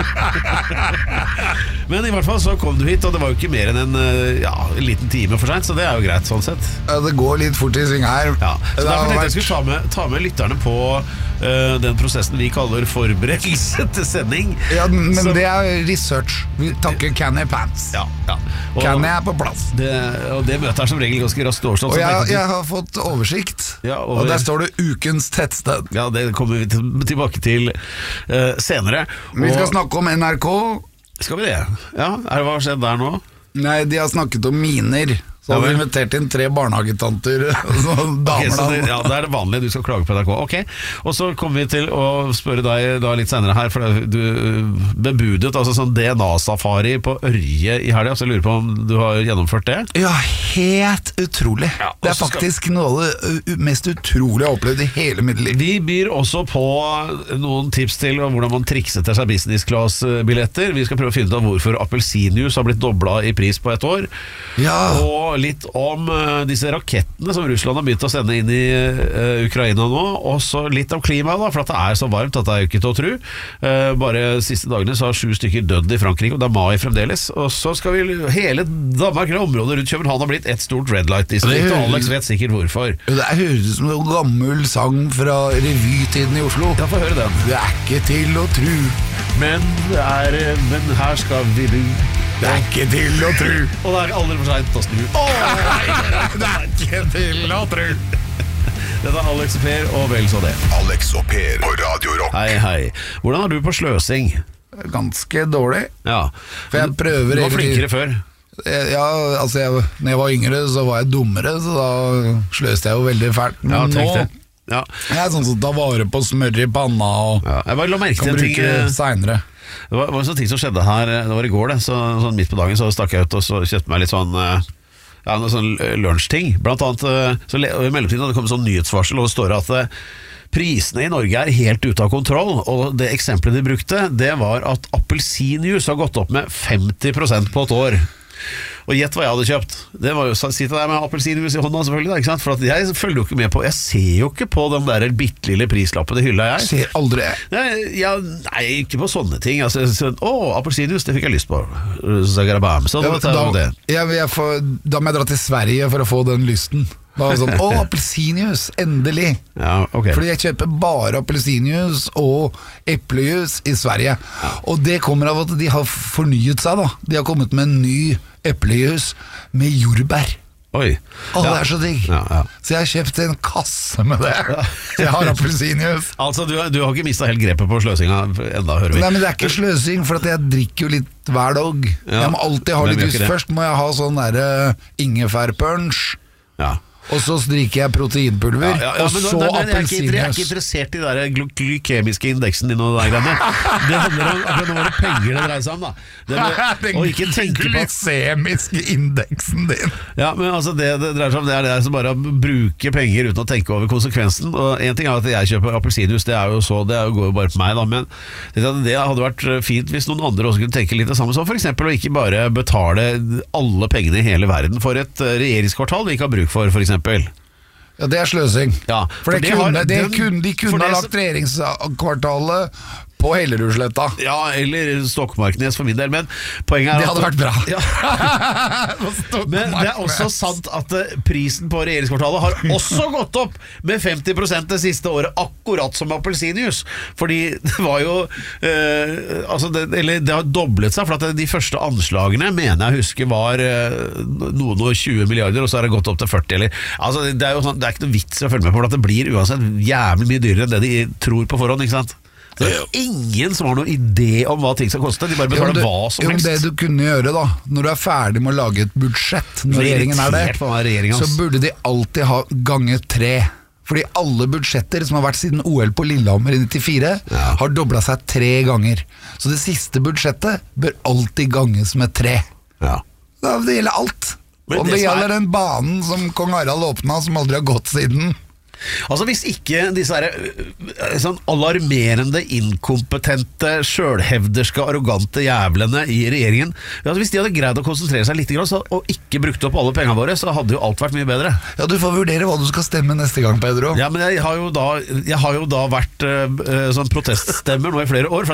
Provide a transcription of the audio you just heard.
Men i hvert fall så kom du hit, og det var jo ikke mer enn en liten time for sent, så det er jo greit sånn sett. Ja, det går litt fort i sving her. Ja, så derfor tenkte jeg skulle ta med lytterne på den prosessen vi kaller forberedelse til sending. Ja, men det er research. Vi takker Canny Pants. Ja. Canny er på plass. Og det møtet er som regel ganske raskt overstått. Og jeg har fått oversikt, og der står det ukens tettsted. Ja, det kommer vi tilbake til senere. Vi skal snakke om NRK. Skal vi det? Ja, hva har skjedd der nå? Nei, de har snakket om miner. Så har vi invitert inn 3 barnehagetanter damer okay, det er det vanlige, du skal klage på NRK. Ok, og så kommer vi til å spørre deg da litt senere her, for du bebudet altså sånn DNA-safari på Ørje i helgen, så jeg lurer på om du har gjennomført det? Ja, helt utrolig. Det er faktisk noe av det mest utrolige jeg har opplevd i hele mitt liv. Vi byr også på noen tips til hvordan man trikser til seg business class-billetter. Vi skal prøve å finne ut av hvorfor appelsinjuice har blitt doblet i pris på et år. Ja. Og litt om disse rakettene som Russland har begynt å sende inn i Ukraina nå, og så litt om klimaet da, for at det er så varmt at det er jo ikke til å tro. Bare siste dagene så har 7 stykker dødd i Frankrike, og det er mai fremdeles. Og så skal vi hele Danmark, området rundt København har blitt et stort red light distrikt, og Alex vet sikkert hvorfor. Det høres ut som en gammel sang fra revytiden i Oslo. Ja, få høre den. Det er ikke til å tro, men her skal vi bo. Det er ikke til å tro. Og det er aldri for sent å snu. Det er ikke til å tro. Dette er Alex og Per, og vel så det. Alex og Per på Radio Rock. Hei. Hvordan er du på sløsing? Ganske dårlig. Ja. For jeg prøver. Du var flinkere før. Ja, altså når jeg var yngre så var jeg dummere, så da sløste jeg jo veldig fælt. Men nå jeg er sånn som tar vare på smør i panna og jeg bare la merke til kan bruke det senere. Det var en sånn ting som skjedde her. Det var i går, sånn midt på dagen så stakk jeg ut og så kjøpte meg litt sånn noen sånn lunsjting. Blant annet så i mellomtiden hadde det kommet sånn nyhetsvarsel, og det står at prisene i Norge er helt ute av kontroll. Og det eksempelet de brukte, det var at appelsinjuice har gått opp med 50% på et år. Og gjett hva jeg hadde kjøpt. Det var jo sitte der med appelsinjuice i hånda selvfølgelig da, ikke sant? For at jeg følger jo ikke med på. Jeg ser jo ikke på den der bittelille prislappen i hylla jeg. Ser aldri. Nei, ikke på sånne ting. Altså, appelsinjuice, det fikk jeg lyst på. Så da må jeg dra til Sverige for å få den lysten. Da var det sånn, appelsinjuice, endelig. Ja, okay. Fordi jeg kjøper bare appelsinjuice og eplejus i Sverige. Og det kommer av at de har fornyet seg da. De har kommet med en ny eplejus med jordbær. Oi. Det er så digg. Så jeg har kjøpt en kasse med det. Så jeg har appelsinjuice. Altså du har ikke mistet helt grepet på sløsinga enda, hører vi. Nei, men det er ikke sløsing, for at jeg drikker jo litt hver dag. Jeg må alltid ha litt jus. Først må jeg ha sånn der ingefærpunch. Ja. Og så striker jeg proteinpulver, og så appelsinjuice. Jeg er ikke interessert i den glykemiske indeksen din og det der greiene. Det handler om akkurat nå var det penger det dreier seg om da. Den glykemiske indeksen din. Ja, men altså det dreier seg om, det er det som bare å bruke penger uten å tenke over konsekvensen. Og en ting er at jeg kjøper appelsinjuice, det går jo bare på meg da, men det hadde vært fint hvis noen andre også kunne tenke litt det samme, som for eksempel å ikke bare betale alle pengene i hele verden for et regjeringskvartal vi ikke har bruk for eksempel. Ja, det er sløsing. Ja, for de kunne ha lagt regjeringskvartalet på Hellerudsletta. Ja, eller Stokmarknes for min del, men poenget er det hadde vært bra. Men det er også sant at prisen på regjeringskvartalet har også gått opp med 50% det siste året, akkurat som appelsinjuice. Fordi det var jo det har doblet seg, for at de første anslagene mener jeg husker var noen og 20 milliarder, og så har det gått opp til 40 eller, altså det er jo sånn, det er ikke noe vits å følge med på, for at det blir uansett jævlig mye dyrere enn det de tror på forhånd, ikke sant? Det er ingen som har noen idé om hva ting skal koste. De bare betaler hva som helst. Det du kunne gjøre da, når du er ferdig med å lage et budsjett, når regjeringen er det, så burde de alltid ha ganger 3. Fordi alle budsjetter som har vært siden OL på Lillehammer i 94 har doblet seg 3 ganger. Så det siste budsjettet bør alltid ganges med 3. Det gjelder alt. Om det gjelder den banen som Kong Harald åpnet, som aldri har gått siden. Altså hvis ikke disse sånn alarmerende, inkompetente, selvhevderske, arrogante jævlene i regjeringen, hvis de hadde greid å konsentrere seg litt og ikke brukt opp alle pengene våre, så hadde jo alt vært mye bedre. Ja, du får vurdere hva du skal stemme neste gang, Pedro. Ja, men jeg har jo da vært sånn proteststemmer nå i flere år, for